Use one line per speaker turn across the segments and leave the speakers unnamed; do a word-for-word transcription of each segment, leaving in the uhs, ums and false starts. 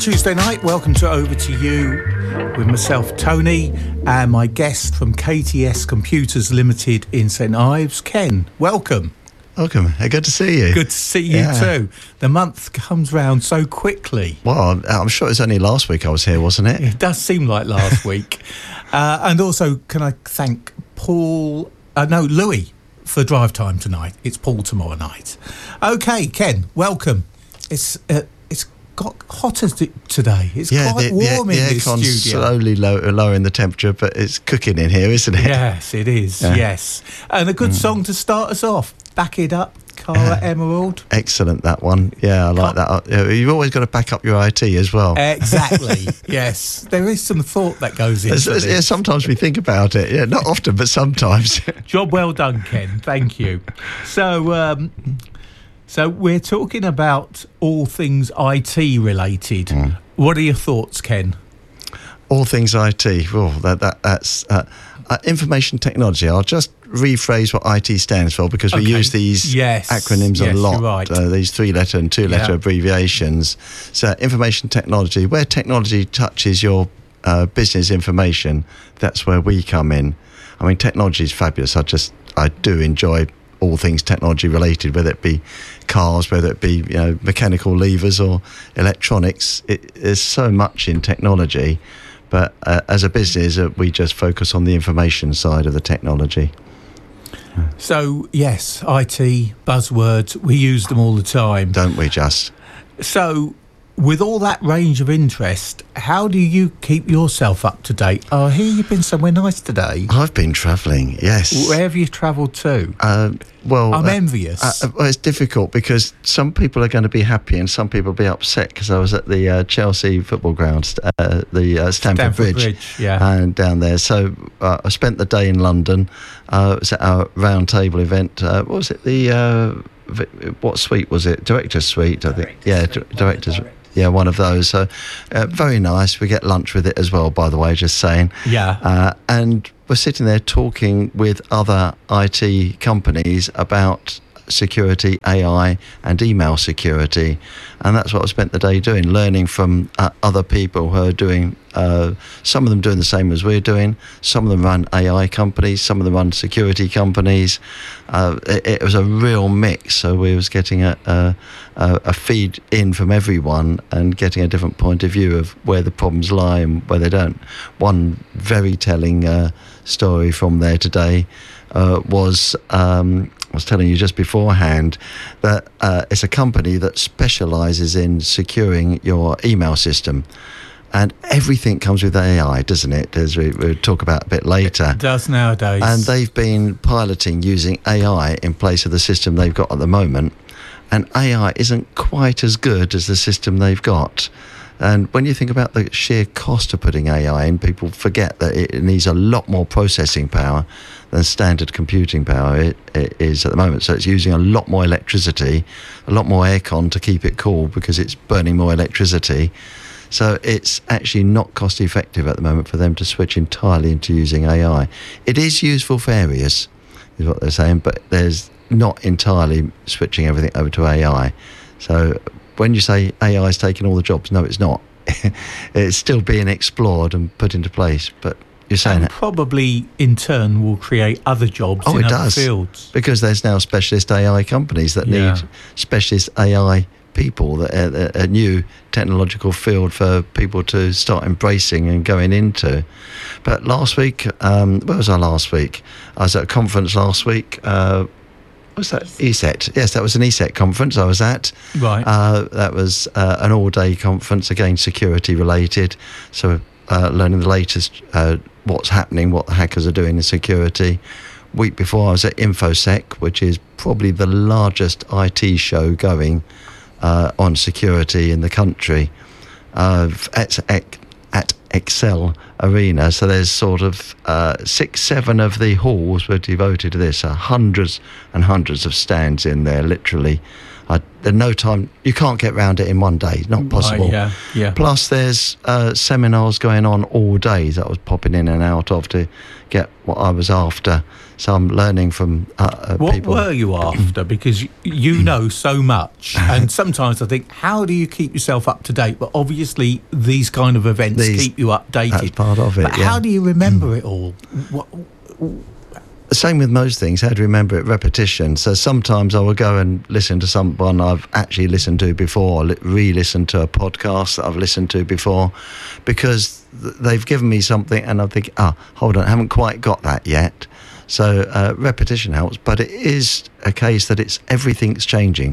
Tuesday night. Welcome to Over to You with myself, Tony, and my guest from K T S Computers Limited in St Ives, Ken. Welcome.
Welcome. Good to see you.
Good to see you yeah. too. The month comes round so quickly.
Well, I'm sure it was only last week I was here, wasn't it?
It does seem like last week. Uh, and also, can I thank Paul, uh, no, Louis, for drive time tonight. It's Paul tomorrow night. Okay, Ken, welcome. It's uh, it's got hotter t- today. It's
yeah,
quite
the,
warm
the,
in
the
this
aircon's
studio.
slowly low, lowering the temperature, but it's cooking in here, isn't it?
Yes, it is. Yeah. Yes, and a good mm. song to start us off. Back It Up, Cara yeah. Emerald.
Excellent, that one. Yeah, I like Can't... that. You've always got to back up your I T as well.
Exactly. Yes, there is some thought that goes into
it's, it's,
this.
Yeah, sometimes we think about it. Yeah, not often, but sometimes.
Job well done, Ken. Thank you. So. Um, So we're talking about all things I T related. Mm. What are your thoughts, Ken?
All things I T. Oh, that, that that's uh, uh, information technology. I'll just rephrase what I T stands for because we okay. use these
yes.
acronyms
yes,
a lot.
You're right.
Uh, these three-letter and two-letter yeah. abbreviations. So information technology, where technology touches your uh, business information, that's where we come in. I mean, technology is fabulous. I just I do enjoy all things technology related, whether it be cars, whether it be you know mechanical levers or electronics. It, there's so much in technology, but uh, as a business, uh, we just focus on the information side of the technology.
So yes, I T buzzwords, we use them all the time,
don't we? Just
so. With all that range of interest, how do you keep yourself up to date? Oh, I hear you've been somewhere nice today.
I've been travelling, yes.
Where have you travelled to?
Uh, well,
I'm
uh,
envious.
Uh, well, it's difficult because some people are going to be happy and some people will be upset because I was at the uh, Chelsea football ground, uh, the uh, Stamford,
Stamford
Bridge,
Bridge yeah.
and down there. So uh, I spent the day in London. Uh, it was at our round table event. Uh, what was it? The uh, what suite was it? Director's suite, I think. Director's yeah, d- director's. Yeah, one of those. So uh, very nice. We get lunch with it as well, by the way, just saying.
Yeah.
Uh, and we're sitting there talking with other I T companies about security, A I and email security. And that's what I spent the day doing, learning from uh, other people who are doing, uh, some of them doing the same as we're doing. Some of them run A I companies, some of them run security companies. Uh, it, it was a real mix. So we was getting a, a, a feed in from everyone and getting a different point of view of where the problems lie and where they don't. One very telling uh, story from there today uh, was... Um, I was telling you just beforehand that uh, it's a company that specialises in securing your email system. And everything comes with A I, doesn't it? As we, we'll talk about a bit later.
It does nowadays.
And they've been piloting using A I in place of the system they've got at the moment. And A I isn't quite as good as the system they've got. And when you think about the sheer cost of putting A I in, people forget that it needs a lot more processing power than standard computing power it, it is at the moment. So it's using a lot more electricity, a lot more aircon to keep it cool because it's burning more electricity. So it's actually not cost effective at the moment for them to switch entirely into using A I. It is useful for areas, is what they're saying, but there's not entirely switching everything over to A I. So when you say A I is taking all the jobs, no, it's not. It's still being explored and put into place, but you're saying
and
it.
Probably in turn will create other jobs
oh,
in
it
other
does.
fields.
Because there's now specialist A I companies that
yeah.
need specialist A I people, that a, a new technological field for people to start embracing and going into. But last week, um, where was I last week? I was at a conference last week. Uh, What's that? E S E T. Yes, that was an E S E T conference I was at.
Right.
Uh, that was uh, an all-day conference, again, security-related. So uh, learning the latest, uh, what's happening, what the hackers are doing in security. Week before, I was at InfoSec, which is probably the largest I T show going uh, on security in the country. Uh, at, at, at Excel Arena, so there's sort of uh, six, seven of the halls were devoted to this. Uh, hundreds and hundreds of stands in there, literally. Uh, there's no time, you can't get round it in one day, not possible.
Right, yeah, yeah.
Plus, there's uh, seminars going on all day that I was popping in and out of to get what I was after. So I'm learning from uh, uh,
what
people.
What were you after? Because y- you know so much, and sometimes I think, how do you keep yourself up to date? But obviously, these kind of events
These-
keep you updated.
That's part of it.
But
yeah.
how do you remember it all? What,
Same with most things, how to remember it, repetition. So sometimes I will go and listen to someone I've actually listened to before, or li- re-listen to a podcast that I've listened to before, because th- they've given me something and I think, ah, hold on, I haven't quite got that yet. So uh, repetition helps, but it is a case that it's everything's changing.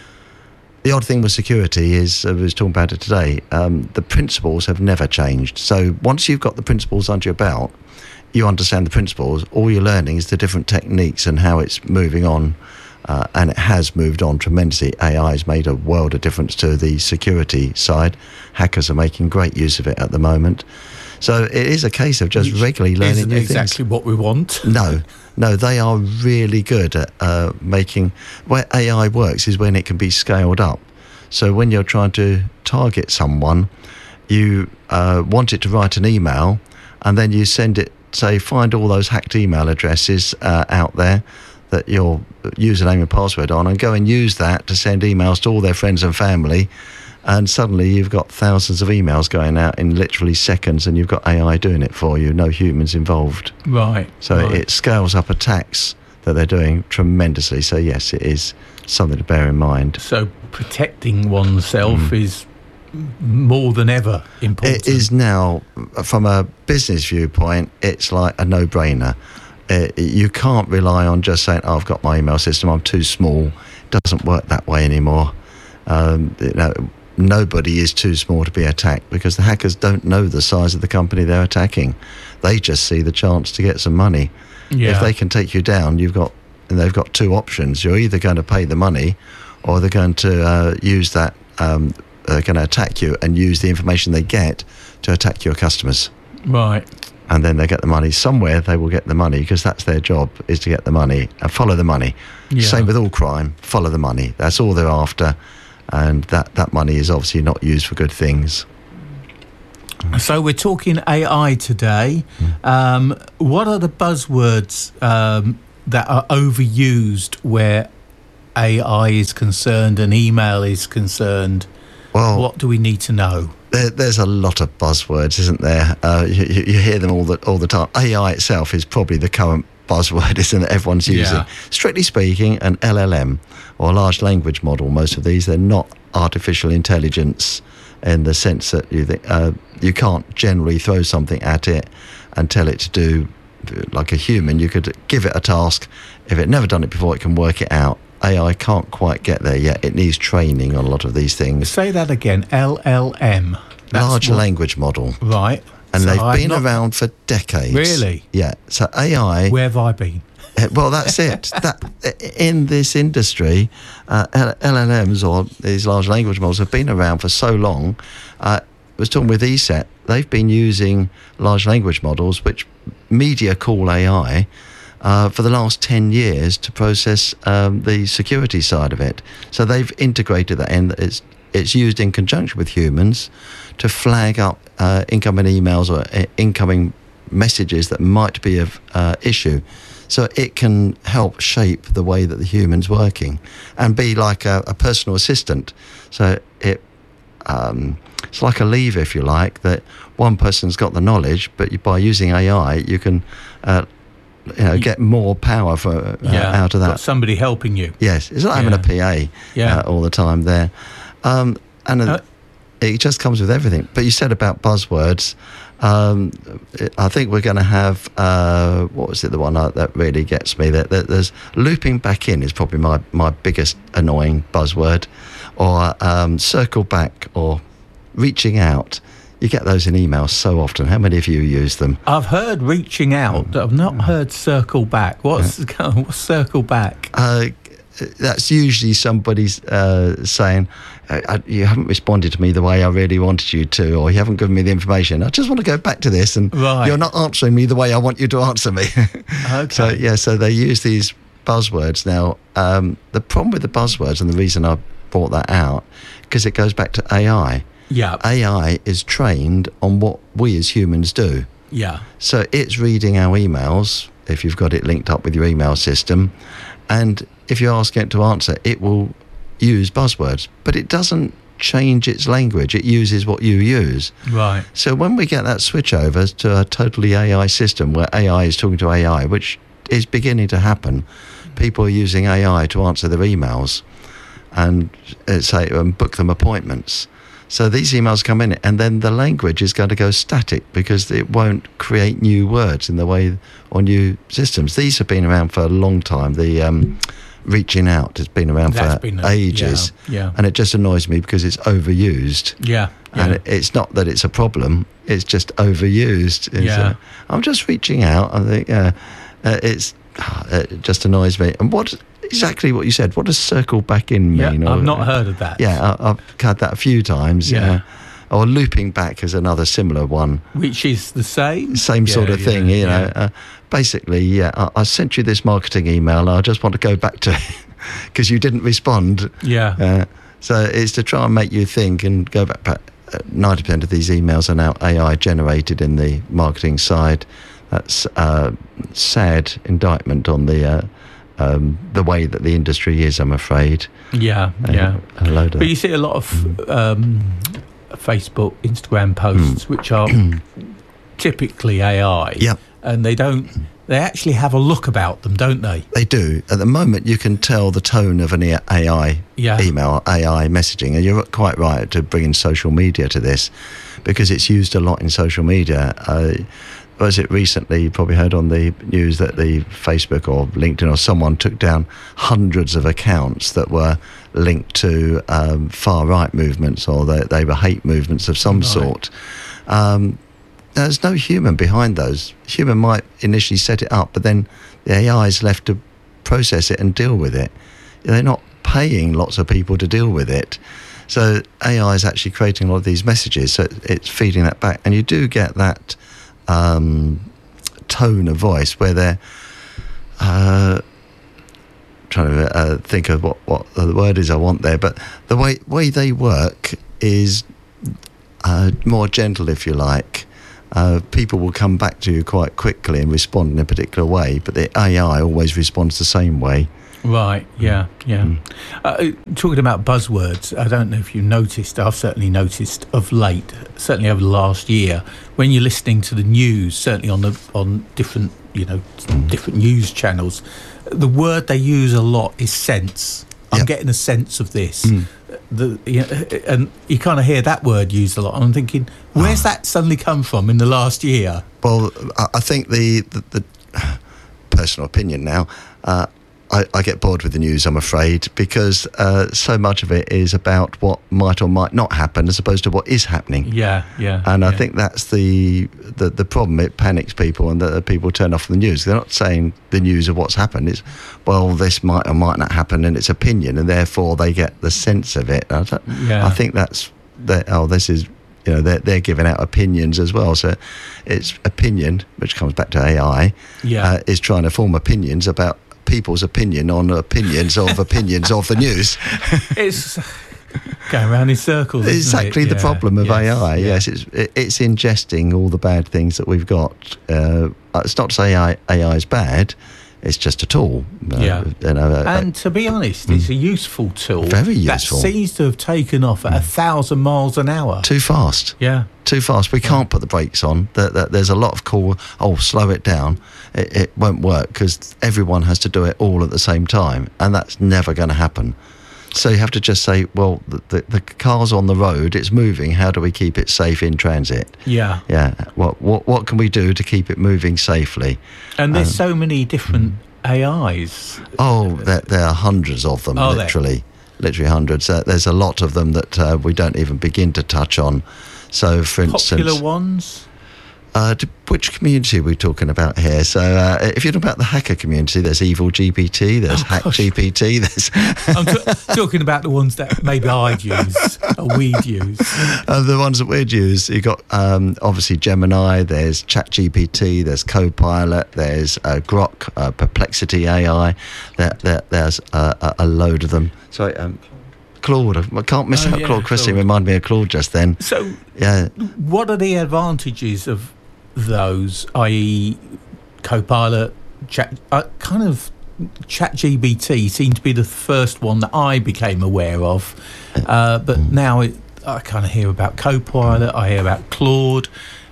The odd thing with security is, I was talking about it today, um, the principles have never changed. So once you've got the principles under your belt, you understand the principles, all you're learning is the different techniques and how it's moving on, uh, and it has moved on tremendously. A I has made a world of difference to the security side. Hackers are making great use of it at the moment. So it is a case of just
Which
regularly learning
isn't
new
exactly
things.
what we want.
No, no, they are really good at uh, making... Where A I works is when it can be scaled up. So when you're trying to target someone, you uh, want it to write an email, and then you send it, say, find all those hacked email addresses uh, out there that your username and password on, and go and use that to send emails to all their friends and family. And suddenly you've got thousands of emails going out in literally seconds, and you've got A I doing it for you, no humans involved.
Right.
So
right.
it scales up attacks that they're doing tremendously. So yes, it is something to bear in mind.
So protecting oneself
Mm.
is more than ever important.
It is now, from a business viewpoint, it's like a no-brainer. Uh, you can't rely on just saying, oh, I've got my email system, I'm too small. It doesn't work that way anymore. Um, you know, nobody is too small to be attacked, because the hackers don't know the size of the company they're attacking. They just see the chance to get some money.
Yeah.
If they can take you down, you've got, and they've got two options. You're either going to pay the money, or they're going to uh, use that, um, they're going to attack you and use the information they get to attack your customers.
Right.
And then they get the money. Somewhere they will get the money, because that's their job, is to get the money and follow the money.
Yeah.
Same with all crime, follow the money. That's all they're after. And that, that money is obviously not used for good things.
So we're talking A I today.
Mm.
Um, what are the buzzwords um, that are overused where A I is concerned and email is concerned?
Well,
What do we need to know?
There, there's a lot of buzzwords, isn't there? Uh, you, you hear them all the all the time. A I itself is probably the current buzzword, isn't it? Everyone's using.
Yeah.
Strictly speaking, an L L M, or a large language model, most of these, they're not artificial intelligence in the sense that you think, uh, you can't generally throw something at it and tell it to do like a human. You could give it a task. If it never done it before, it can work it out. A I can't quite get there yet. It needs training on a lot of these things.
Say that again. L L M. That's
Large
what-
language model.
Right.
And
So
they've
I've
been
not-
around for decades.
Really?
Yeah. So A I.
Where have I been?
Uh, Well, that's it. That in this industry, uh, L- LLMs, or these large language models, have been around for so long. Uh, I was talking with E S E T. They've been using large language models, which media call A I, uh, for the last ten years to process um, the security side of it. So they've integrated that in. It's it's used in conjunction with humans to flag up uh, incoming emails or uh, incoming messages that might be of uh, issue. So it can help shape the way that the human's working and be like a, a personal assistant. So it um, it's like a lever, if you like, that one person's got the knowledge, but you, by using A I, you can uh, you know, get more power for uh,
Yeah.
out of
Got
that.
somebody helping you.
Yes, it's like having
Yeah.
a P A
Yeah.
uh, all the time there. Um, and uh,
Uh,
it just comes with everything. But you said about buzzwords. Um, I think we're going to have, uh, what was it, the one that really gets me? That, that there's looping back in is probably my, my biggest annoying buzzword. Or um, circle back, or reaching out. You get those in emails so often. How many of you use them?
I've heard reaching out. I've not heard circle back. What's, what's circle back?
Uh, that's usually somebody's uh, saying, uh, you haven't responded to me the way I really wanted you to, or you haven't given me the information. I just want to go back to this, and
Right.
you're not answering me the way I want you to answer me.
Okay.
So, yeah, so they use these buzzwords. Now, um, the problem with the buzzwords, and the reason I brought that out, because it goes back to A I.
Yeah.
A I is trained on what we as humans do.
Yeah.
So it's reading our emails if you've got it linked up with your email system. And if you ask it to answer, it will use buzzwords, but it doesn't change its language. It uses what you use.
Right.
So when we get that switch over to a totally A I system where A I is talking to A I, which is beginning to happen, people are using A I to answer their emails and uh, say and book them appointments. So these emails come in, and then the language is going to go static because it won't create new words in the way or new systems. These have been around for a long time. The um, reaching out has been around
That's
for
been a,
ages,
yeah, yeah.
and it just annoys me because it's overused.
Yeah, yeah.
And it, it's not that it's a problem; it's just overused. It's,
Yeah.
uh, I'm just reaching out. I think uh, uh, it's uh, it just annoys me. And what exactly what you said? What does circle back in mean?
Yeah,
Or-
I've not heard of that.
Yeah, I, I've had that a few times.
Yeah.
Uh, or looping back is another similar one.
Which is the same?
Same sort
Yeah,
of thing,
yeah,
you know.
yeah.
Uh, basically, yeah, I, I sent you this marketing email. And I just want to go back to it because you didn't respond.
Yeah.
Uh, so it's to try and make you think and go back. back. Uh, ninety percent of these emails are now A I generated in the marketing side. That's uh, sad indictment on the uh, um, the way that the industry is, I'm afraid.
Yeah,
Uh,
yeah.
a load of
But you see a lot of um, Facebook, Instagram posts which are typically A I.
Yep.
And they don't, they actually have a look about them, don't they?
They do. At the moment, you can tell the tone of an E- A I
Yeah.
email, A I messaging, and you're quite right to bring in social media to this, because it's used a lot in social media. Uh, was it recently, you probably heard on the news that the Facebook or LinkedIn or someone took down hundreds of accounts that were linked to um, far-right movements, or they, they were hate movements of some
Right.
sort. Um, there's no human behind those. Human might initially set it up, but then the A I is left to process it and deal with it. They're not paying lots of people to deal with it. So A I is actually creating a lot of these messages, so it's feeding that back. And you do get that um, tone of voice where they're uh, trying to uh, think of what, what the word is I want there, but the way, way they work is uh, more gentle, if you like. Uh, people will come back to you quite quickly and respond in a particular way, but the A I always responds the same way.
Right, yeah, yeah. Uh, talking about buzzwords, I don't know if you noticed, I've certainly noticed of late, certainly over the last year, when you're listening to the news, certainly on the on different, you know, different news channels, the word they use a lot is sense. I'm
Yep.
getting a sense of this. The, you know, and you kind of hear that word used a lot. I'm thinking, where's that suddenly come from in the last year?
Well, I I think the, the, the personal opinion now, uh, I, I get bored with the news, I'm afraid, because uh, so much of it is about what might or might not happen as opposed to what is happening.
Yeah, yeah.
And I
yeah.
think that's the, the the problem. It panics people, and that people turn off the news. They're not saying the news of what's happened. It's, well, this might or might not happen, and it's opinion, and therefore they get the sense of it. I, don't-
Yeah.
I think that's that. Oh, this is, you know, they're they're giving out opinions as well. So it's opinion, which comes back to A I.
Yeah.
uh, is trying to form opinions about people's opinion on opinions of opinions of the news.
It's going around in circles. isn't
Exactly
it?
the
Yeah.
problem of
Yes,
A I.
yeah.
Yes, it's it- it's ingesting all the bad things that we've got. Uh, it's not to say A I, A I is bad. It's just a tool. Uh,
Yeah.
you know, uh,
And to be honest, it's a useful tool.
Very useful.
That seems to have taken off at a thousand miles an hour.
too fast.
Yeah.
Too fast. We can't put the brakes on. That, that there's a lot of call. Oh, slow it down. It, it won't work because everyone has to do it all at the same time, and that's never going to happen. So you have to just say, well, the, the, the car's on the road. It's moving. How do we keep it safe in transit?
Yeah.
Yeah. What what what can we do to keep it moving safely?
And there's
Um,
so many different A Is.
Oh, there, there are hundreds of them.
Are there?
literally, literally hundreds. Uh, there's a lot of them that uh, we don't even begin to touch on. So, for
Popular
instance,
ones.
uh, d- which community are we talking about here? So, uh, if you're talking about the hacker community, there's Evil G P T, there's
Oh,
Hack
gosh.
G P T, there's
I'm t- talking about the ones that maybe I'd use or we'd use.
uh, the ones that we'd use. You've got um, obviously Gemini, there's ChatGPT, there's Copilot, there's uh, Grok, uh, Perplexity A I. There, there, there's uh, a, a load of them. Sorry, um, Claude. I can't miss
Oh,
out
yeah,
Claude. Christie
Claude.
reminded me of Claude just then.
So,
Yeah.
what are the advantages of those, that is, Copilot, chat, uh, kind of ChatGPT seemed to be the first one that I became aware of, uh, but now it, I kind of hear about Copilot, I hear about Claude.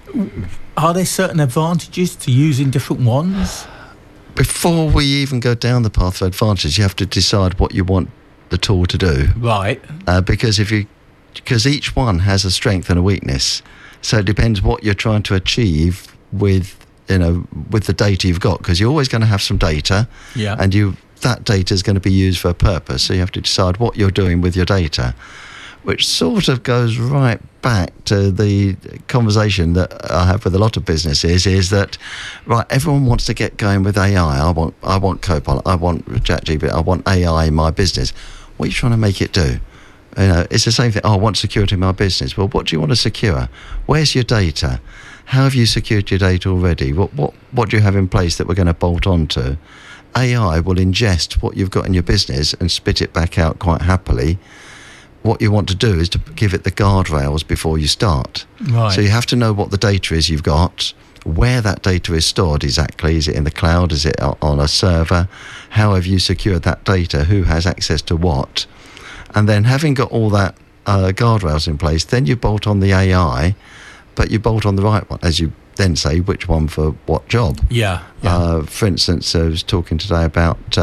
Are there certain advantages to using different ones?
Before we even go down the path of advantages, you have to decide what you want the tool to do.
Right.
Uh, because if you, because each one has a strength and a weakness, so it depends what you're trying to achieve with, you know, with the data you've got. Because you're always going to have some data,
yeah,
and you that data is going to be used for a purpose. So you have to decide what you're doing with your data, which sort of goes right back to the conversation that I have with a lot of businesses, is that, right, everyone wants to get going with A I. I want I want Copilot, I want ChatGPT, I want A I in my business. What are you trying to make it do? You know, it's the same thing. Oh, I want security in my business. Well, what do you want to secure? Where's your data? How have you secured your data already? What what what do you have in place that we're going to bolt onto? A I will ingest what you've got in your business and spit it back out quite happily. What you want to do is to give it the guardrails before you start.
Right.
So you have to know what the data is you've got, where that data is stored exactly. Is it in the cloud? Is it on a server? How have you secured that data? Who has access to what? And then having got all that uh, guardrails in place, then you bolt on the A I, but you bolt on the right one, as you then say, which one for what job.
Yeah. yeah.
Uh, for instance, I was talking today about,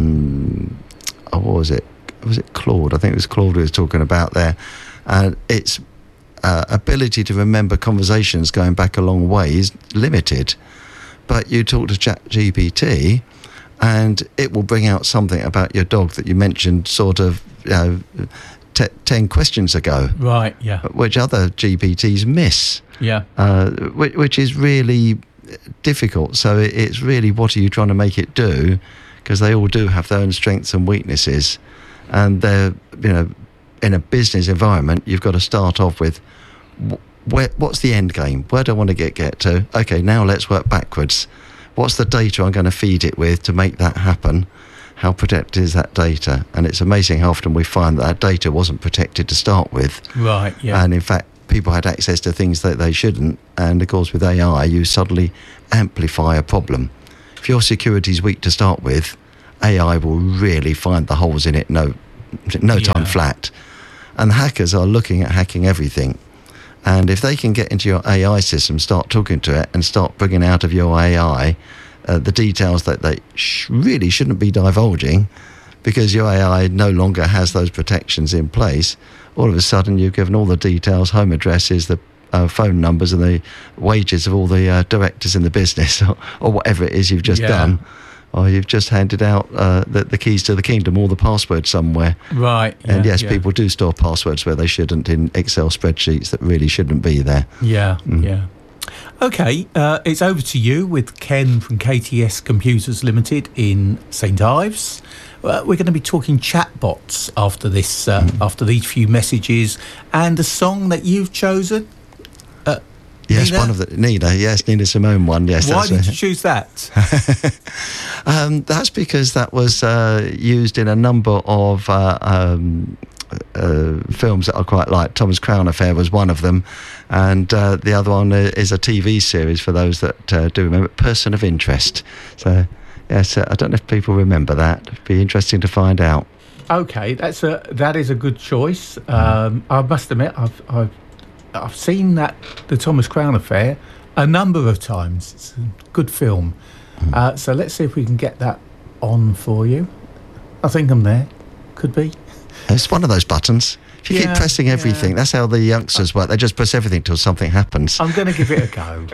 um, oh, what was it? Was it Claude? I think it was Claude we was talking about there. And its uh, ability to remember conversations going back a long way is limited. But you talk to ChatGPT and it will bring out something about your dog that you mentioned sort of, you know, t- ten questions ago.
Right, yeah.
Which other G P Ts miss.
Yeah.
Uh, which, which is really difficult. So it, it's really, what are you trying to make it do? Because they all do have their own strengths and weaknesses. And they're, you know, in a business environment, you've got to start off with where, what's the end game? Where do I want to get get to? Okay, now let's work backwards. What's the data I'm going to feed it with to make that happen? How protected is that data? And it's amazing how often we find that that data wasn't protected to start with.
Right, yeah.
And in fact, people had access to things that they shouldn't. And of course, with A I, you suddenly amplify a problem. If your security is weak to start with, A I will really find the holes in it no no time
yeah.
flat. And hackers are looking at hacking everything. And if they can get into your A I system, start talking to it and start bringing out of your A I uh, the details that they sh- really shouldn't be divulging, because your A I no longer has those protections in place, all of a sudden you've given all the details, home addresses, the uh, phone numbers and the wages of all the uh, directors in the business or, or whatever it is you've just
yeah.
done. Or you've just handed out uh, the, the keys to the kingdom, all the passwords somewhere.
Right. Yeah,
and yes,
yeah.
people do store passwords where they shouldn't, in Excel spreadsheets that really shouldn't be there.
Yeah,
Mm.
yeah. Okay, uh, it's over to you with Ken from K T S Computers Limited in Saint Ives. Uh, we're going to be talking chatbots after this, uh,
Mm.
after these few messages, and a song that you've chosen. Uh,
Yes,
Nina?
one of the Nina. Yes, Nina Simone one. Yes.
Why
that's
did
a-
you choose that?
Um, that's because that was uh, used in a number of uh, um, uh, films that I quite like. Thomas Crown Affair was one of them, and uh, the other one is a T V series for those that uh, do remember, Person of Interest. So, yes, uh, I don't know if people remember that. It'd be interesting to find out.
Okay, that's a that is a good choice. Um, I must admit, I've I've I've seen that the Thomas Crown Affair a number of times. It's a good film. Uh, so let's see if we can get that on for you. I think I'm there. Could be.
It's one of those buttons. If you
Yeah,
keep pressing everything,
yeah.
that's how the youngsters work. They just press everything till something happens.
I'm going to give it a go.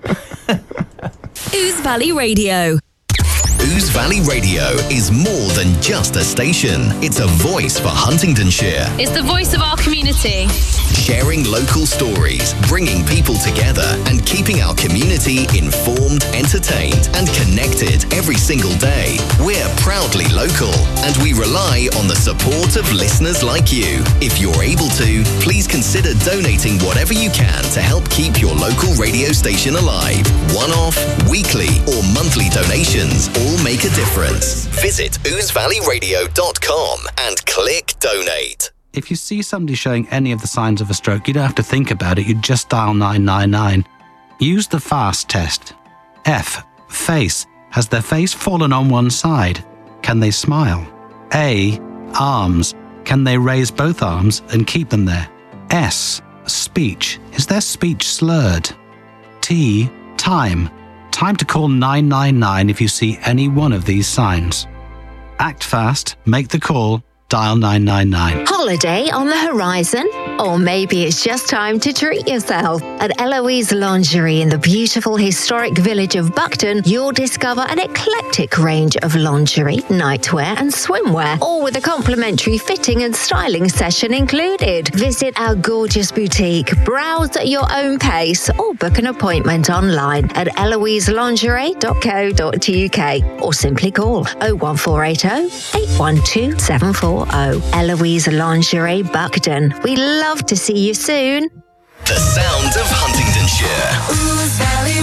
Ouse Valley Radio.
Ouse Valley Radio is more than just a station. It's a voice for Huntingdonshire.
It's the voice of our community.
Sharing local stories, bringing people together and keeping our community informed, entertained and connected every single day. We're proudly local and we rely on the support of listeners like you. If you're able to, please consider donating whatever you can to help keep your local radio station alive. One-off, weekly or monthly donations all make a difference. Visit ouse valley radio dot com and click donate.
If you see somebody showing any of the signs of a stroke, you don't have to think about it. You just dial nine nine nine. Use the FAST test. F, face. Has their face fallen on one side? Can they smile? A. Arms. Can they raise both arms and keep them there? S. Speech. Is their speech slurred? T. Time. Time to call nine nine nine if you see any one of these signs. Act fast, make the call, dial nine nine nine.
Holiday on the horizon? Or maybe it's just time to treat yourself. At Eloise Lingerie in the beautiful historic village of Buckton, you'll discover an eclectic range of lingerie, nightwear and swimwear, all with a complimentary fitting and styling session included. Visit our gorgeous boutique, browse at your own pace, or book an appointment online at eloise lingerie dot co dot uk or simply call oh one four eight oh, eight one two, seven four oh. Eloise Lingerie Buckton. We love to see you soon.
The sound of Huntingdonshire.
Ooze Valley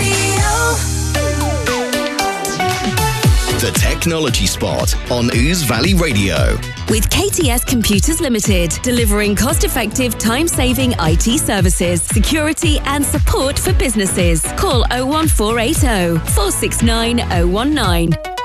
Radio.
The Technology Spot on Ooze Valley Radio.
With K T S Computers Limited, delivering cost-effective, time-saving I T services, security and support for businesses. Call oh one four eight oh, four six nine oh one nine.